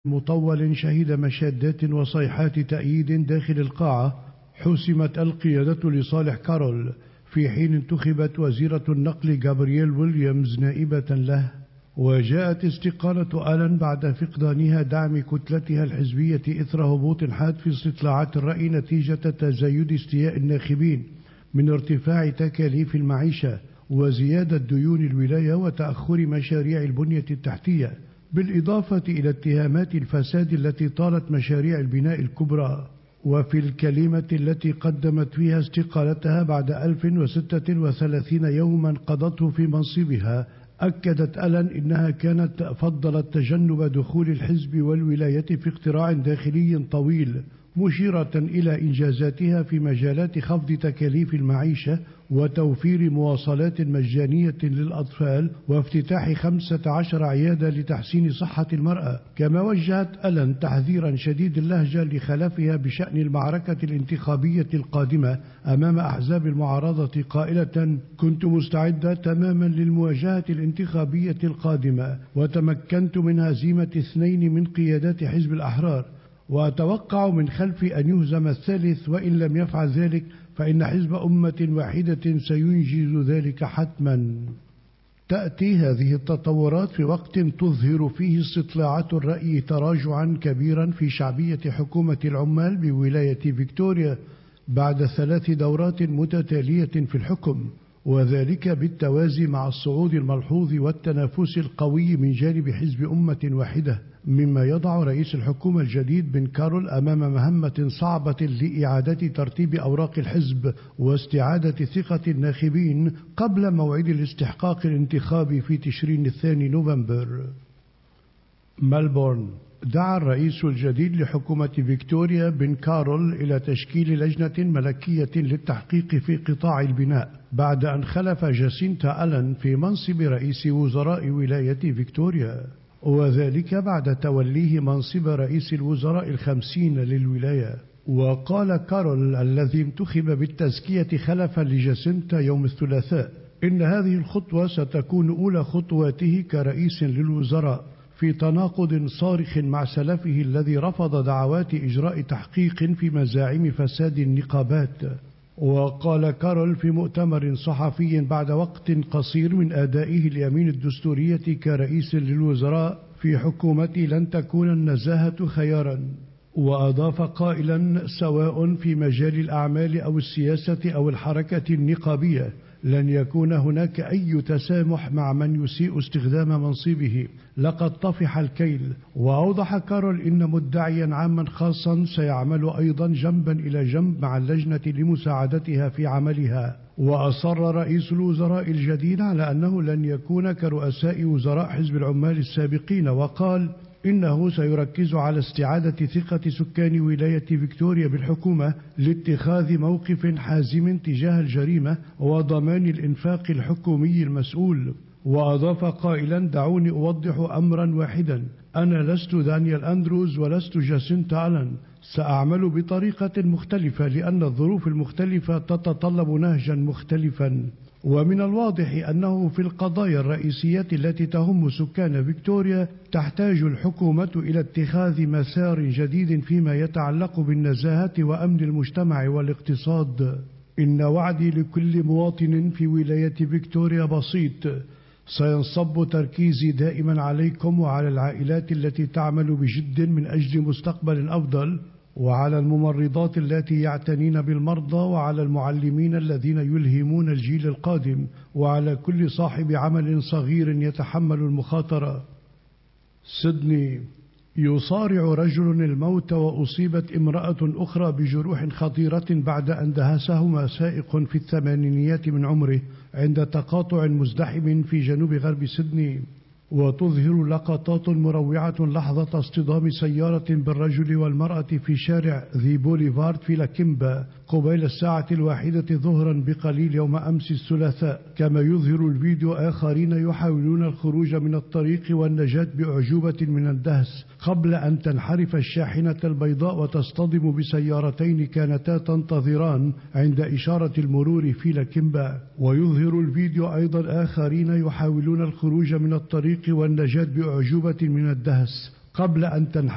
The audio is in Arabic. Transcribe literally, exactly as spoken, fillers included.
مطول شهد مشادات وصيحات تأييد داخل القاعة، حسمت القيادة لصالح كارول، في حين انتخبت وزيرة النقل جابرييل ويليامز نائبة له. وجاءت استقالة ألان بعد فقدانها دعم كتلتها الحزبية إثر هبوط حاد في استطلاعات الرأي نتيجة تزايد استياء الناخبين من ارتفاع تكاليف المعيشة وزيادة ديون الولاية وتأخر مشاريع البنية التحتية، بالإضافة إلى اتهامات الفساد التي طالت مشاريع البناء الكبرى. وفي الكلمة التي قدمت فيها استقالتها بعد ألف وستة وثلاثين يوما قضته في منصبها، أكدت ألان إنها كانت فضلت تجنب دخول الحزب والولاية في اقتراع داخلي طويل، مشيرة إلى إنجازاتها في مجالات خفض تكاليف المعيشة وتوفير مواصلات مجانية للأطفال وافتتاح خمسة عشر عيادة لتحسين صحة المرأة. كما وجهت ألان تحذيرا شديد اللهجة لخلفها بشأن المعركة الانتخابية القادمة أمام أحزاب المعارضة، قائلة: كنت مستعدة تماما للمواجهة الانتخابية القادمة، وتمكنت من هزيمة اثنين من قيادات حزب الأحرار، وأتوقع من خلفي أن يهزم الثالث، وإن لم يفعل ذلك فإن حزب أمة واحدة سينجز ذلك حتما. تأتي هذه التطورات في وقت تظهر فيه استطلاعات الرأي تراجعا كبيرا في شعبية حكومة العمال بولاية فيكتوريا بعد ثلاث دورات متتالية في الحكم، وذلك بالتوازي مع الصعود الملحوظ والتنافس القوي من جانب حزب أمة واحدة، مما يضع رئيس الحكومة الجديد بن كارول أمام مهمة صعبة لإعادة ترتيب أوراق الحزب واستعادة ثقة الناخبين قبل موعد الاستحقاق الانتخابي في تشرين الثاني نوفمبر. ملبورن. دعا الرئيس الجديد لحكومة فيكتوريا بن كارول إلى تشكيل لجنة ملكية للتحقيق في قطاع البناء بعد أن خلف جاسينتا ألان في منصب رئيس وزراء ولاية فيكتوريا، وذلك بعد توليه منصب رئيس الوزراء الخمسين للولاية. وقال كارول الذي انتخب بالتزكية خلفا لجاسينتا يوم الثلاثاء إن هذه الخطوة ستكون أولى خطواته كرئيس للوزراء، في تناقض صارخ مع سلفه الذي رفض دعوات إجراء تحقيق في مزاعم فساد النقابات. وقال كارول في مؤتمر صحفي بعد وقت قصير من أدائه اليمين الدستورية كرئيس للوزراء في حكومتي: لن تكون النزاهة خيارا. وأضاف قائلا: سواء في مجال الأعمال أو السياسة أو الحركة النقابية لن يكون هناك أي تسامح مع من يسيء استخدام منصبه، لقد طفح الكيل. وأوضح كارول إن مدعيا عاما خاصا سيعمل أيضا جنبا إلى جنب مع اللجنة لمساعدتها في عملها. وأصر رئيس الوزراء الجديد على أنه لن يكون كرؤساء وزراء حزب العمال السابقين، وقال إنه سيركز على استعادة ثقة سكان ولاية فيكتوريا بالحكومة لاتخاذ موقف حازم تجاه الجريمة وضمان الإنفاق الحكومي المسؤول. وأضاف قائلا: دعوني أوضح أمرا واحدا، أنا لست دانيال أندروز ولست جاسينتا ألان، سأعمل بطريقة مختلفة لأن الظروف المختلفة تتطلب نهجا مختلفا. ومن الواضح أنه في القضايا الرئيسية التي تهم سكان فيكتوريا تحتاج الحكومة إلى اتخاذ مسار جديد فيما يتعلق بالنزاهة وأمن المجتمع والاقتصاد. إن وعدي لكل مواطن في ولاية فيكتوريا بسيط: سينصب تركيزي دائما عليكم وعلى العائلات التي تعمل بجد من أجل مستقبل أفضل، وعلى الممرضات التي يعتنين بالمرضى، وعلى المعلمين الذين يلهمون الجيل القادم، وعلى كل صاحب عمل صغير يتحمل المخاطرة. سيدني. يصارع رجل الموت وأصيبت امرأة أخرى بجروح خطيرة بعد أن دهسهما سائق في الثمانينيات من عمره عند تقاطع مزدحم في جنوب غرب سيدني. وتظهر لقطات مروعة لحظة اصطدام سيارة بالرجل والمرأة في شارع ذي بوليفارد في لاكيمبا قبيل الساعة الواحدة ظهرا بقليل يوم أمس الثلاثاء. كما يظهر الفيديو آخرين يحاولون الخروج من الطريق والنجاة بأعجوبة من الدهس قبل أن تنحرف الشاحنة البيضاء وتصطدم بسيارتين كانتا تنتظران عند إشارة المرور في لاكيمبا. ويظهر الفيديو أيضا آخرين يحاولون الخروج من الطريق والنجاة بأعجوبة من الدهس قبل أن تنحرف